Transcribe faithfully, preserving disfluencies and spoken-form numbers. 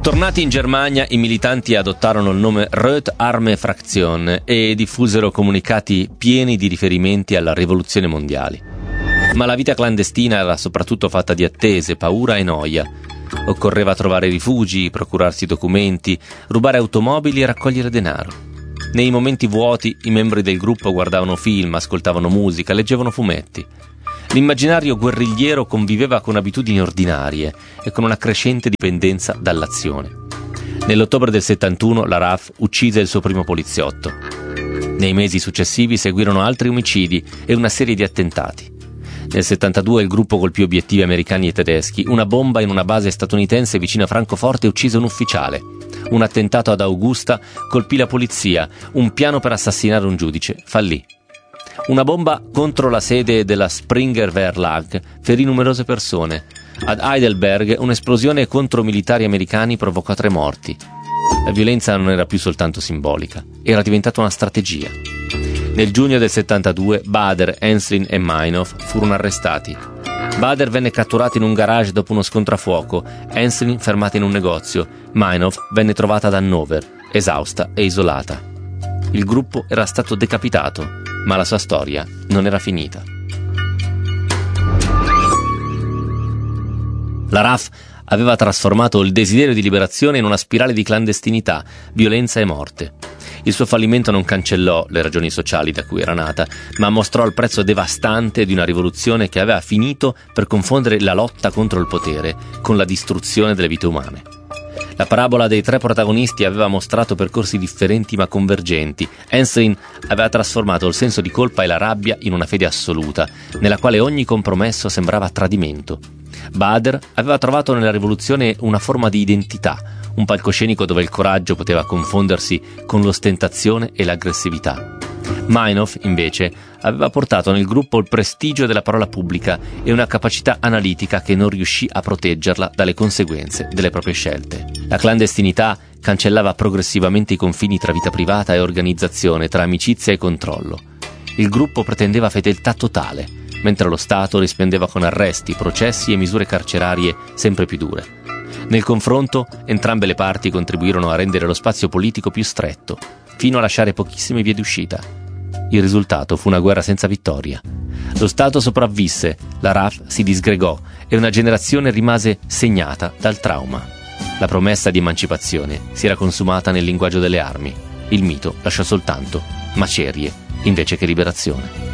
Tornati in Germania, i militanti adottarono il nome Rote Armee Fraktion e diffusero comunicati pieni di riferimenti alla rivoluzione mondiale. Ma la vita clandestina era soprattutto fatta di attese, paura e noia. Occorreva trovare rifugi, procurarsi documenti, rubare automobili e raccogliere denaro. Nei momenti vuoti i membri del gruppo guardavano film, ascoltavano musica, leggevano fumetti. L'immaginario guerrigliero conviveva con abitudini ordinarie e con una crescente dipendenza dall'azione. Nell'ottobre del settantuno la R A F uccise il suo primo poliziotto. Nei mesi successivi seguirono altri omicidi e una serie di attentati. Nel settantadue il gruppo colpì obiettivi americani e tedeschi. Una bomba in una base statunitense vicino a Francoforte uccise un ufficiale. Un attentato ad Augusta colpì la polizia. Un piano per assassinare un giudice fallì. Una bomba contro la sede della Springer Verlag ferì numerose persone. Ad Heidelberg un'esplosione contro militari americani provocò tre morti. La violenza non era più soltanto simbolica, era diventata una strategia. Nel giugno del settantadue Bader, Enslin e Meinhof furono arrestati. Bader venne catturato in un garage dopo uno scontro a fuoco, Enslin fermata in un negozio, Meinhof venne trovata ad Hannover, esausta e isolata. Il gruppo era stato decapitato, ma la sua storia non era finita. La R A F aveva trasformato il desiderio di liberazione in una spirale di clandestinità, violenza e morte. Il suo fallimento non cancellò le ragioni sociali da cui era nata, ma mostrò il prezzo devastante di una rivoluzione che aveva finito per confondere la lotta contro il potere con la distruzione delle vite umane. La parabola dei tre protagonisti aveva mostrato percorsi differenti ma convergenti. Enslin aveva trasformato il senso di colpa e la rabbia in una fede assoluta, nella quale ogni compromesso sembrava tradimento. Bader aveva trovato nella rivoluzione una forma di identità, un palcoscenico dove il coraggio poteva confondersi con l'ostentazione e l'aggressività. Meinhof, invece, aveva portato nel gruppo il prestigio della parola pubblica e una capacità analitica che non riuscì a proteggerla dalle conseguenze delle proprie scelte. La clandestinità cancellava progressivamente i confini tra vita privata e organizzazione, tra amicizia e controllo. Il gruppo pretendeva fedeltà totale, mentre lo Stato rispondeva con arresti, processi e misure carcerarie sempre più dure. Nel confronto, entrambe le parti contribuirono a rendere lo spazio politico più stretto, fino a lasciare pochissime vie d'uscita. Il risultato fu una guerra senza vittoria. Lo Stato sopravvisse, la R A F si disgregò e una generazione rimase segnata dal trauma. La promessa di emancipazione si era consumata nel linguaggio delle armi. Il mito lasciò soltanto macerie invece che liberazione.